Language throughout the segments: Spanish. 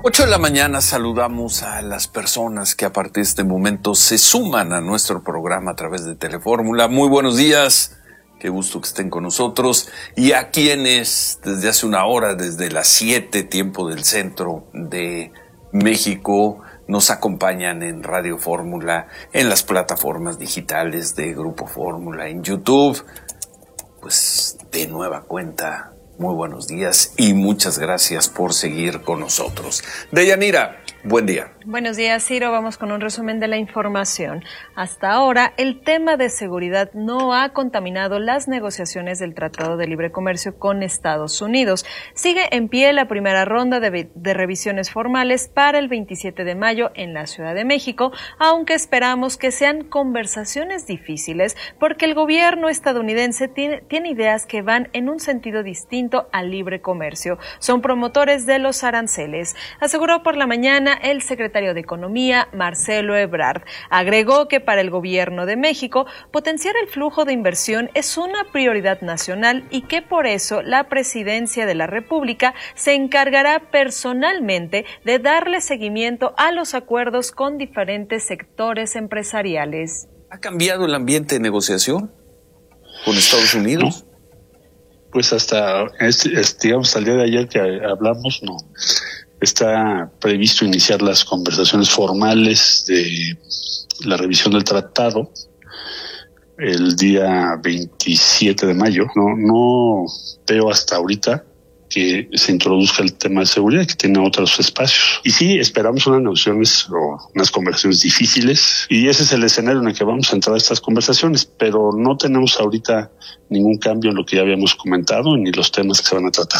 8 de la mañana saludamos a las personas que a partir de este momento se suman a nuestro programa a través de Telefórmula. Muy buenos días, qué gusto que estén con nosotros. Y a quienes desde hace una hora, desde las 7, tiempo del centro de México, nos acompañan en Radio Fórmula, en las plataformas digitales de Grupo Fórmula, en YouTube. Pues de nueva cuenta, muy buenos días y muchas gracias por seguir con nosotros. Deyanira, buen día. Buenos días, Ciro. Vamos con un resumen de la información. Hasta ahora, el tema de seguridad no ha contaminado las negociaciones del Tratado de Libre Comercio con Estados Unidos. Sigue en pie la primera ronda de revisiones formales para el 27 de mayo en la Ciudad de México, aunque esperamos que sean conversaciones difíciles porque el gobierno estadounidense tiene ideas que van en un sentido distinto al libre comercio. Son promotores de los aranceles. Aseguró por la mañana el secretario de Economía, Marcelo Ebrard. Agregó que para el gobierno de México, potenciar el flujo de inversión es una prioridad nacional y que por eso la presidencia de la República se encargará personalmente de darle seguimiento a los acuerdos con diferentes sectores empresariales. ¿Ha cambiado el ambiente de negociación con Estados Unidos? No. Pues hasta, digamos, al día de ayer que hablamos, no. Está previsto iniciar las conversaciones formales de la revisión del tratado el día 27 de mayo. No veo hasta ahorita que se introduzca el tema de seguridad, que tiene otros espacios. Y sí, esperamos unas negociaciones o unas conversaciones difíciles, y ese es el escenario en el que vamos a entrar a estas conversaciones, pero no tenemos ahorita ningún cambio en lo que ya habíamos comentado ni los temas que se van a tratar.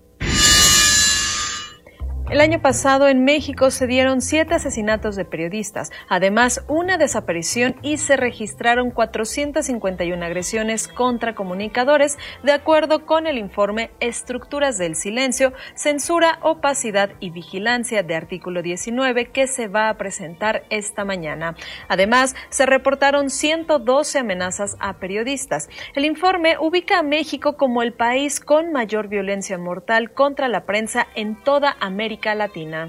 El año pasado en México se dieron 7 asesinatos de periodistas, además una desaparición y se registraron 451 agresiones contra comunicadores, de acuerdo con el informe Estructuras del Silencio, Censura, Opacidad y Vigilancia de artículo 19 que se va a presentar esta mañana. Además, se reportaron 112 amenazas a periodistas. El informe ubica a México como el país con mayor violencia mortal contra la prensa en toda América Latina.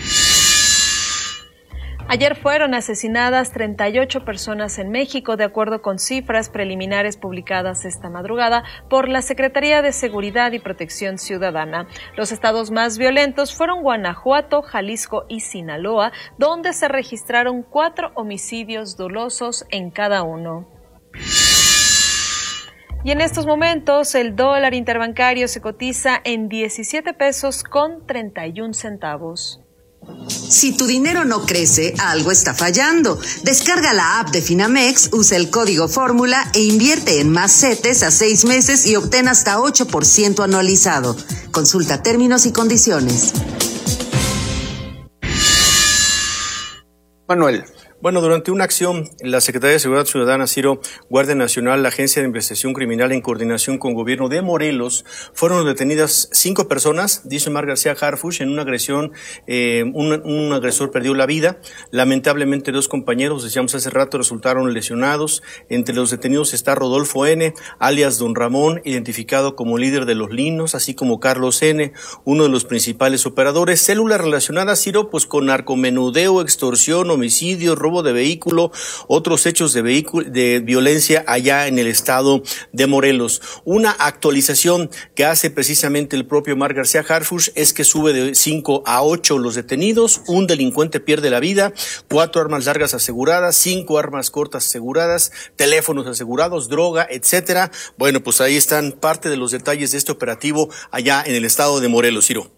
Ayer fueron asesinadas 38 personas en México, de acuerdo con cifras preliminares publicadas esta madrugada por la Secretaría de Seguridad y Protección Ciudadana. Los estados más violentos fueron Guanajuato, Jalisco y Sinaloa, donde se registraron 4 homicidios dolosos en cada uno. Y en estos momentos el dólar interbancario se cotiza en 17 pesos con 31 centavos. Si tu dinero no crece, algo está fallando. Descarga la app de Finamex, usa el código Fórmula e invierte en más CETES a 6 meses y obtén hasta 8% anualizado. Consulta términos y condiciones. Manuel. Bueno, durante una acción, la Secretaría de Seguridad Ciudadana, Ciro, Guardia Nacional, la Agencia de Investigación Criminal en coordinación con Gobierno de Morelos, fueron detenidas 5 personas, dice Mar García Harfuch, en una agresión, un agresor perdió la vida. Lamentablemente 2 compañeros, decíamos hace rato, resultaron lesionados. Entre los detenidos está Rodolfo N., alias Don Ramón, identificado como líder de los Linos, así como Carlos N., uno de los principales operadores. Células relacionadas, Ciro, pues con narcomenudeo, extorsión, homicidio, robo de vehículo, otros hechos de violencia allá en el estado de Morelos. Una actualización que hace precisamente el propio Mar García Harfuch es que sube de 5 a 8 los detenidos, un delincuente pierde la vida, 4 armas largas aseguradas, 5 armas cortas aseguradas, teléfonos asegurados, droga, etcétera. Bueno, pues ahí están parte de los detalles de este operativo allá en el estado de Morelos, Ciro.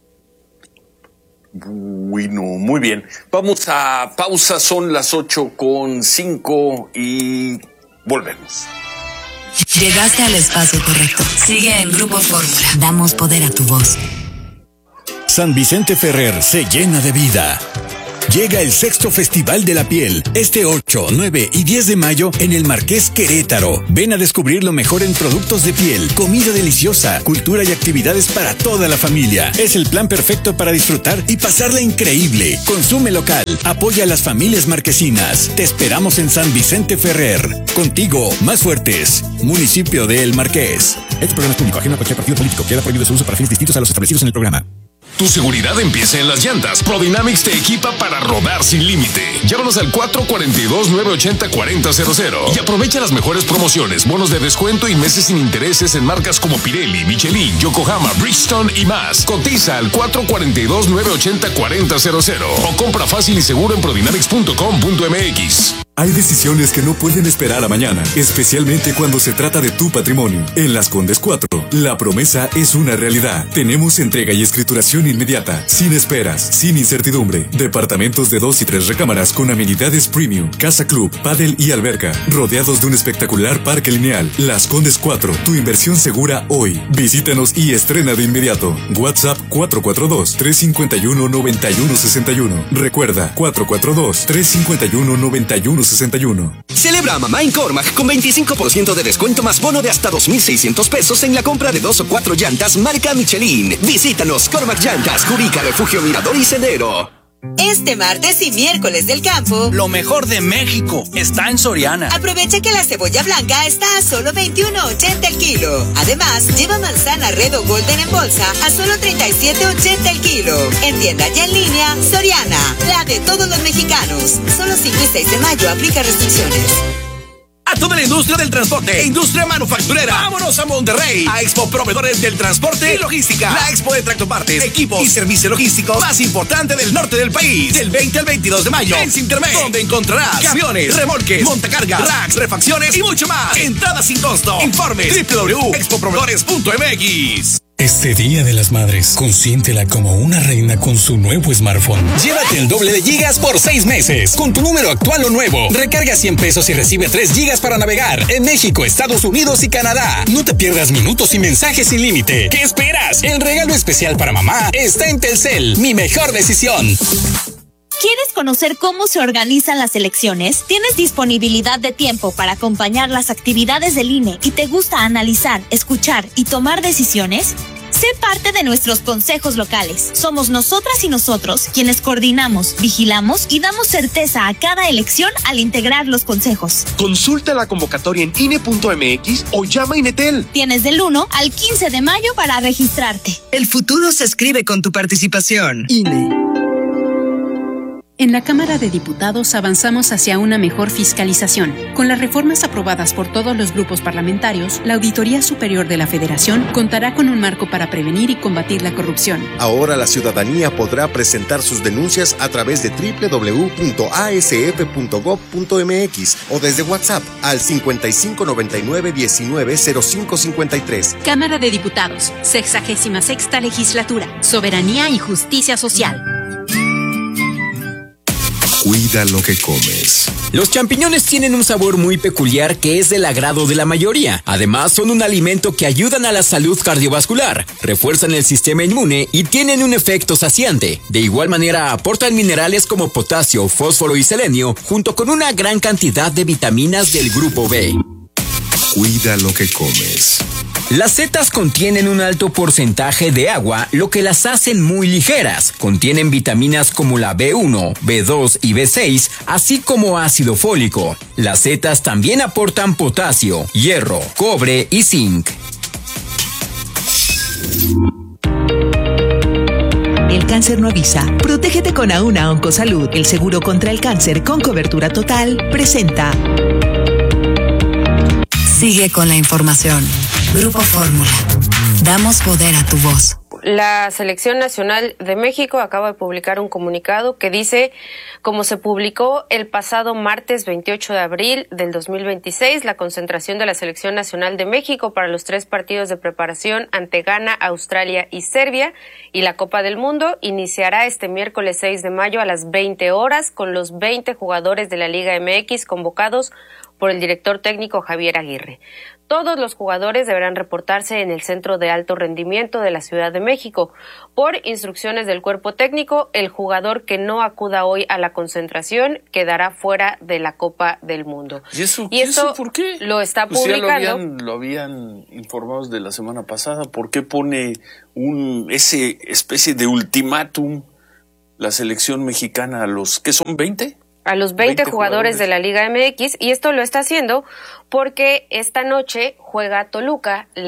Bueno, muy bien. Vamos a pausa, son las 8:05 y volvemos. Llegaste al espacio correcto. Sigue en Grupo Fórmula. Damos poder a tu voz. San Vicente Ferrer se llena de vida. Llega el 6º Festival de la Piel, este 8, 9 y 10 de mayo en el Marqués Querétaro. Ven a descubrir lo mejor en productos de piel, comida deliciosa, cultura y actividades para toda la familia. Es el plan perfecto para disfrutar y pasarla increíble. Consume local, apoya a las familias marquesinas. Te esperamos en San Vicente Ferrer. Contigo, más fuertes. Municipio de El Marqués. Este programa es público, ajeno a cualquier partido político. Queda prohibido su uso para fines distintos a los establecidos en el programa. Tu seguridad empieza en las llantas. Prodynamics te equipa para rodar sin límite. Llámanos al 442-980-4000 y aprovecha las mejores promociones, bonos de descuento y meses sin intereses en marcas como Pirelli, Michelin, Yokohama, Bridgestone y más. Cotiza al 442-980-4000 o compra fácil y seguro en prodynamics.com.mx. Hay decisiones que no pueden esperar a mañana, especialmente cuando se trata de tu patrimonio. En Las Condes 4, la promesa es una realidad. Tenemos entrega y escrituración inmediata, sin esperas, sin incertidumbre. Departamentos de 2 y 3 recámaras con amenidades premium, casa club, pádel y alberca, rodeados de un espectacular parque lineal. Las Condes 4, tu inversión segura hoy. Visítanos y estrena de inmediato. WhatsApp 442-351-9161. Recuerda, 442-351-9161. Celebra a mamá en Cormac con 25% de descuento más bono de hasta 2,600 pesos en la compra de 2 o 4 llantas marca Michelin. Visítanos, Cormac Llantas, Curica, Refugio Mirador y Sendero. Este martes y miércoles del campo, lo mejor de México está en Soriana. Aprovecha que la cebolla blanca está a solo $21.80 el kilo. Además, lleva manzana Red o Golden en bolsa a solo $37.80 el kilo. En tienda y en línea, Soriana, la de todos los mexicanos. Solo 5 y 6 de mayo, aplica restricciones. A toda la industria del transporte e industria manufacturera, vámonos a Monterrey, a Expo Proveedores del Transporte y Logística. La expo de tractopartes, equipos y servicios logísticos más importante del norte del país. Del 20 al 22 de mayo en Sintermex, donde encontrarás camiones, remolques, montacargas, racks, refacciones y mucho más. Entrada sin costo. Informe www.expoproveedores.mx. Este Día de las Madres, consiéntela como una reina con su nuevo smartphone. Llévate el doble de gigas por 6 meses. Con tu número actual o nuevo. Recarga 100 pesos y recibe 3 gigas para navegar en México, Estados Unidos y Canadá. No te pierdas minutos y mensajes sin límite. ¿Qué esperas? El regalo especial para mamá está en Telcel. Mi mejor decisión. ¿Quieres conocer cómo se organizan las elecciones? ¿Tienes disponibilidad de tiempo para acompañar las actividades del INE y te gusta analizar, escuchar y tomar decisiones? Sé parte de nuestros consejos locales. Somos nosotras y nosotros quienes coordinamos, vigilamos y damos certeza a cada elección al integrar los consejos. Consulta la convocatoria en INE.mx o llama a Inetel. Tienes del 1 al 15 de mayo para registrarte. El futuro se escribe con tu participación. INE. En la Cámara de Diputados avanzamos hacia una mejor fiscalización. Con las reformas aprobadas por todos los grupos parlamentarios, la Auditoría Superior de la Federación contará con un marco para prevenir y combatir la corrupción. Ahora la ciudadanía podrá presentar sus denuncias a través de www.asf.gov.mx o desde WhatsApp al 5599-190553. Cámara de Diputados, 66ª Legislatura, Soberanía y Justicia Social. Cuida lo que comes. Los champiñones tienen un sabor muy peculiar que es del agrado de la mayoría. Además, son un alimento que ayudan a la salud cardiovascular, refuerzan el sistema inmune y tienen un efecto saciante. De igual manera, aportan minerales como potasio, fósforo y selenio, junto con una gran cantidad de vitaminas del grupo B. Cuida lo que comes. Las setas contienen un alto porcentaje de agua, lo que las hacen muy ligeras. Contienen vitaminas como la B1, B2 y B6, así como ácido fólico. Las setas también aportan potasio, hierro, cobre y zinc. El cáncer no avisa. Protégete con Auna Oncosalud. El seguro contra el cáncer con cobertura total presenta. Sigue con la información. Grupo Fórmula. Damos poder a tu voz. La Selección Nacional de México acaba de publicar un comunicado que dice, como se publicó el pasado martes 28 de abril del 2026, la concentración de la Selección Nacional de México para los 3 partidos de preparación ante Ghana, Australia y Serbia y la Copa del Mundo iniciará este miércoles 6 de mayo a las 20 horas con los 20 jugadores de la Liga MX convocados por el director técnico Javier Aguirre. Todos los jugadores deberán reportarse en el Centro de Alto Rendimiento de la Ciudad de México. Por instrucciones del cuerpo técnico, el jugador que no acuda hoy a la concentración quedará fuera de la Copa del Mundo. ¿Y eso por qué? Lo está publicando. Ya lo habían informado de la semana pasada. ¿Por qué pone ese especie de ultimátum la selección mexicana a los que son 20? A los 20 jugadores de la Liga MX, y esto lo está haciendo porque esta noche juega Toluca la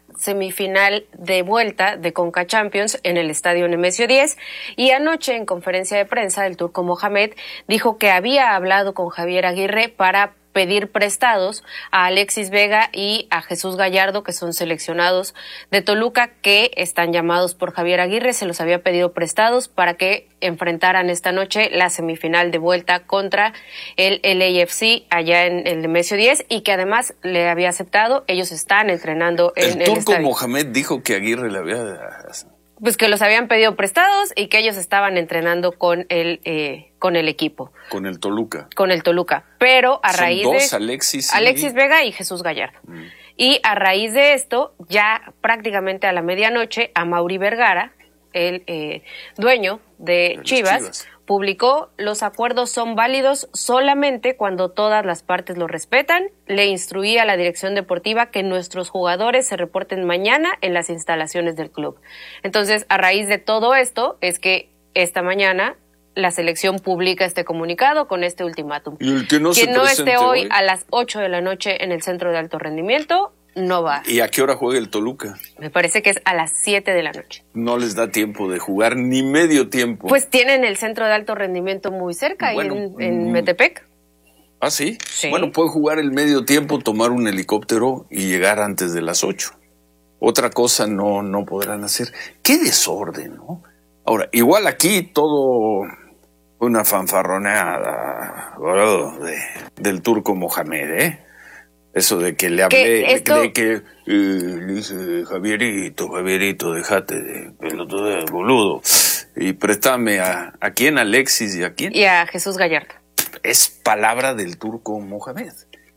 semifinal de vuelta de Conca Champions en el Estadio Nemesio 10, y anoche en conferencia de prensa el turco Mohamed dijo que había hablado con Javier Aguirre para pedir prestados a Alexis Vega y a Jesús Gallardo, que son seleccionados de Toluca, que están llamados por Javier Aguirre. Se los había pedido prestados para que enfrentaran esta noche la semifinal de vuelta contra el LAFC allá en el Nemesio 10, y que además le había aceptado. Ellos están entrenando en el turco estadio. Mohamed dijo que Aguirre le había... Pues que los habían pedido prestados y que ellos estaban entrenando con el equipo. Con el Toluca. Con el Toluca. Pero a raíz Son dos, de... Alexis Vega y Jesús Gallardo. Y a raíz de esto, ya prácticamente a la medianoche, Amaury Vergara, el dueño de Chivas, publicó: los acuerdos son válidos solamente cuando todas las partes lo respetan. Le instruí a la dirección deportiva que nuestros jugadores se reporten mañana en las instalaciones del club. Entonces, a raíz de todo esto, es que esta mañana la selección publica este comunicado con este ultimátum. Y el que no esté hoy a las 8 de la noche en el centro de alto rendimiento, no va. ¿Y a qué hora juega el Toluca? Me parece que es a las 7 de la noche. No les da tiempo de jugar ni medio tiempo. Pues tienen el centro de alto rendimiento muy cerca, bueno, ahí en Metepec. ¿Ah, sí? Bueno, puede jugar el medio tiempo, tomar un helicóptero y llegar antes de las 8. Otra cosa no podrán hacer. ¡Qué desorden!, ¿no? Ahora, igual aquí todo una fanfarroneada, boludo, del turco Mohamed, ¿eh? Eso de que le hablé, de que le dice Javierito, déjate de pelotudo, boludo. Y préstame a quién, Alexis, y a quién. Y a Jesús Gallardo. Es palabra del turco Mohamed.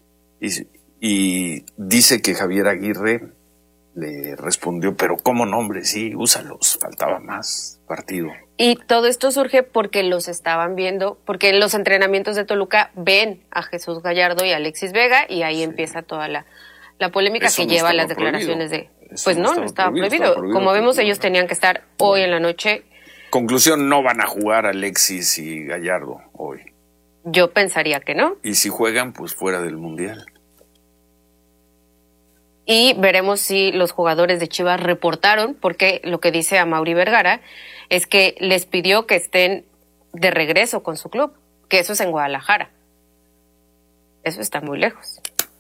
Y dice que Javier Aguirre le respondió: pero ¿cómo nombre? Sí, úsalos, faltaba más partido. Y todo esto surge porque los estaban viendo, porque en los entrenamientos de Toluca ven a Jesús Gallardo y a Alexis Vega, y ahí empieza toda la polémica que lleva a las declaraciones de... Pues no estaba prohibido. Como vemos, ellos tenían que estar hoy en la noche. Conclusión: no van a jugar Alexis y Gallardo hoy. Yo pensaría que no. Y si juegan, pues fuera del Mundial. Y veremos si los jugadores de Chivas reportaron, porque lo que dice Amaury Vergara es que les pidió que estén de regreso con su club, que eso es en Guadalajara. Eso está muy lejos.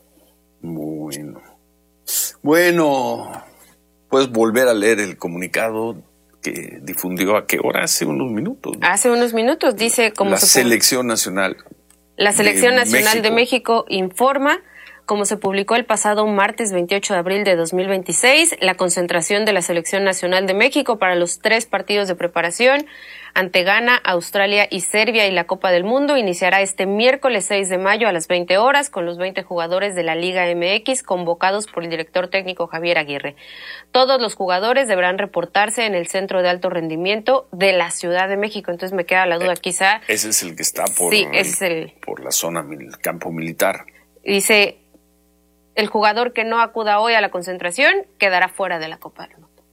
Bueno, puedes volver a leer el comunicado que difundió ¿a qué hora? Hace unos minutos, ¿no? Hace unos minutos, dice como la Selección Nacional. La Selección Nacional de México informa: como se publicó el pasado martes 28 de abril de 2026, la concentración de la Selección Nacional de México para los 3 partidos de preparación ante Ghana, Australia y Serbia y la Copa del Mundo iniciará este miércoles 6 de mayo a las 20 horas con los 20 jugadores de la Liga MX convocados por el director técnico Javier Aguirre. Todos los jugadores deberán reportarse en el Centro de Alto Rendimiento de la Ciudad de México. Entonces me queda la duda, quizá... Ese es el que está por la zona, el campo militar. Dice: el jugador que no acuda hoy a la concentración quedará fuera de la Copa del Mundo.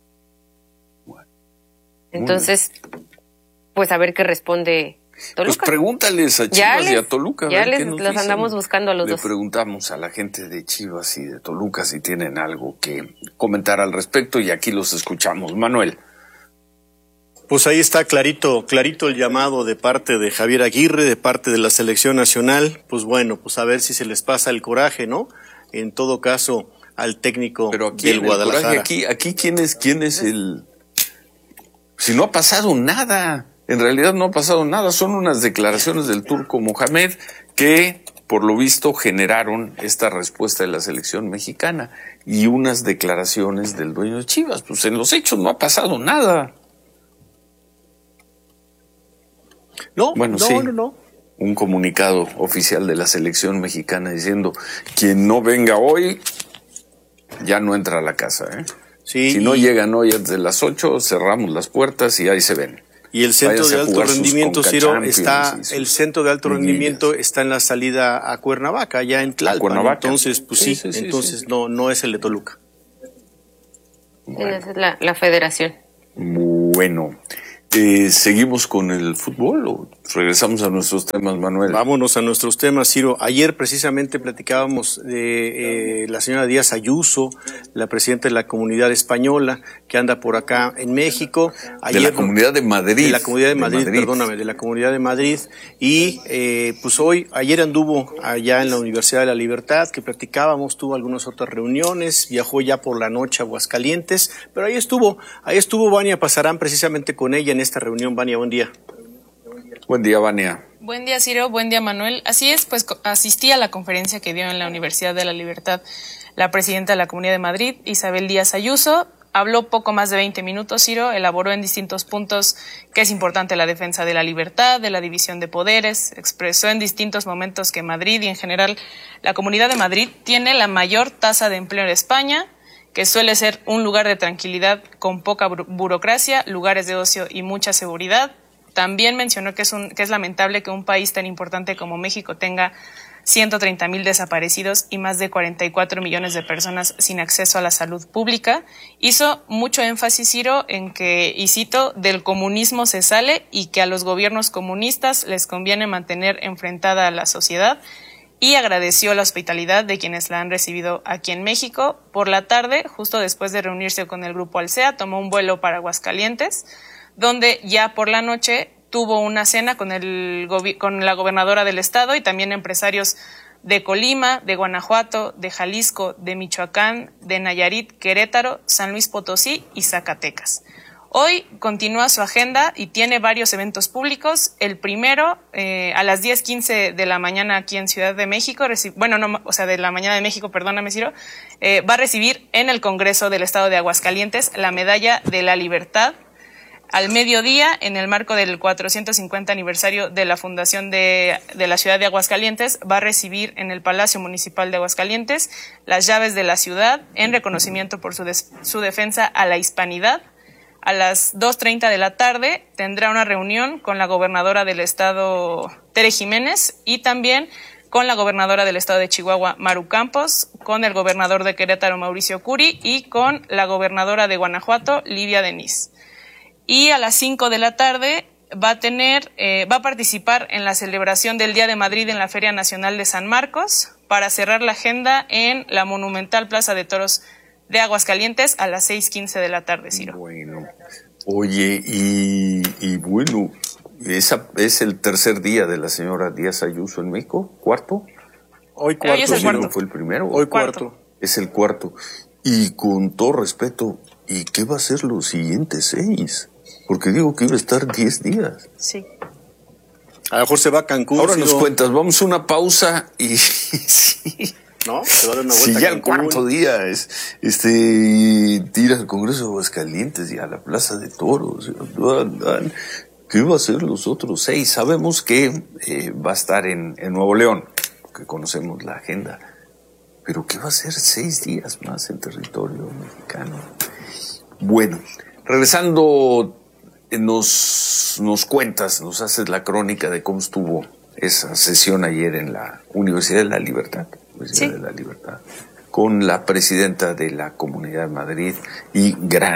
Entonces, pues a ver qué responde Toluca. Pues pregúntales a Chivas y a Toluca. Ya los andamos buscando a los dos. Le preguntamos a la gente de Chivas y de Toluca si tienen algo que comentar al respecto, y aquí los escuchamos. Manuel. Pues ahí está clarito el llamado de parte de Javier Aguirre, de parte de la Selección Nacional. Pues bueno, pues a ver si se les pasa el coraje, ¿no? En todo caso, al técnico del Guadalajara. Aquí ¿quién es el...? Si no ha pasado nada, en realidad no ha pasado nada, son unas declaraciones del turco Mohamed que, por lo visto, generaron esta respuesta de la selección mexicana, y unas declaraciones del dueño de Chivas. Pues en los hechos no ha pasado nada. No. Un comunicado oficial de la selección mexicana diciendo: quien no venga hoy ya no entra a la casa, ¿eh? Sí, si no llegan hoy antes de las 8, cerramos las puertas y ahí se ven. Y el centro de alto rendimiento, Ciro, el centro de alto rendimiento está en la salida a Cuernavaca, ya en Tlalpan. Entonces, pues sí, no es el de Toluca. Esa es la federación. Bueno, ¿Seguimos con el fútbol o regresamos a nuestros temas, Manuel? Vámonos a nuestros temas, Ciro. Ayer precisamente platicábamos de la señora Díaz Ayuso, la presidenta de la Comunidad Española, que anda por acá en México. Ayer, de la Comunidad de Madrid. De la Comunidad de Madrid, perdóname, de la Comunidad de Madrid. Y pues ayer anduvo allá en la Universidad de la Libertad, que platicábamos, tuvo algunas otras reuniones, viajó ya por la noche a Aguascalientes, pero ahí estuvo Vania Pasarán precisamente con ella en esta reunión. Vania, buen día. Buen día, Vania. Buen día, Ciro. Buen día, Manuel. Así es, pues asistí a la conferencia que dio en la Universidad de la Libertad la presidenta de la Comunidad de Madrid, Isabel Díaz Ayuso. Habló poco más de 20 minutos, Ciro. Elaboró en distintos puntos que es importante la defensa de la libertad, de la división de poderes. Expresó en distintos momentos que Madrid y en general la Comunidad de Madrid tiene la mayor tasa de empleo en España, que suele ser un lugar de tranquilidad con poca burocracia, lugares de ocio y mucha seguridad. También mencionó que es lamentable que un país tan importante como México tenga 130,000 desaparecidos y más de 44 millones de personas sin acceso a la salud pública. Hizo mucho énfasis, Ciro, en que, y cito, del comunismo se sale y que a los gobiernos comunistas les conviene mantener enfrentada a la sociedad, y agradeció la hospitalidad de quienes la han recibido aquí en México. Por la tarde, justo después de reunirse con el Grupo Alsea, tomó un vuelo para Aguascalientes, donde ya por la noche tuvo una cena con la gobernadora del estado y también empresarios de Colima, de Guanajuato, de Jalisco, de Michoacán, de Nayarit, Querétaro, San Luis Potosí y Zacatecas. Hoy continúa su agenda y tiene varios eventos públicos. El primero, a las 10:15 de la mañana aquí en Ciudad de México, de la mañana de México, perdóname, Ciro, va a recibir en el Congreso del Estado de Aguascalientes la Medalla de la Libertad. Al mediodía, en el marco del 450 aniversario de la fundación de la ciudad de Aguascalientes, va a recibir en el Palacio Municipal de Aguascalientes las llaves de la ciudad en reconocimiento por su defensa a la hispanidad. A las 2:30 de la tarde tendrá una reunión con la gobernadora del estado, Tere Jiménez, y también con la gobernadora del estado de Chihuahua, Maru Campos, con el gobernador de Querétaro, Mauricio Curi, y con la gobernadora de Guanajuato, Livia Denis. Y a las 5 de la tarde va a participar en la celebración del Día de Madrid en la Feria Nacional de San Marcos, para cerrar la agenda en la monumental Plaza de Toros de Aguascalientes a las 6:15 de la tarde, Ciro. Bueno, oye, y bueno, es el tercer día de la señora Díaz Ayuso en México, ¿cuarto? Hoy cuarto. Hoy es el cuarto. ¿No fue el primero? Hoy cuarto. Es el cuarto. Y con todo respeto, ¿y qué va a ser los siguientes 6? Porque digo que iba a estar 10 días. Sí. A lo mejor se va a Cancún. Ahora nos cuentas, vamos a una pausa y sí. ¿No? Se va a dar una vuelta. Si ya el cuarto día tira al Congreso de Aguascalientes y a la Plaza de Toros. ¿Qué va a hacer los otros 6? Sabemos que va a estar en Nuevo León, porque conocemos la agenda. Pero ¿qué va a hacer 6 días más en territorio mexicano? Bueno, regresando, nos cuentas, nos haces la crónica de cómo estuvo esa sesión ayer en la Universidad de la Libertad. Sí. De la Libertad, con la presidenta de la Comunidad de Madrid y gran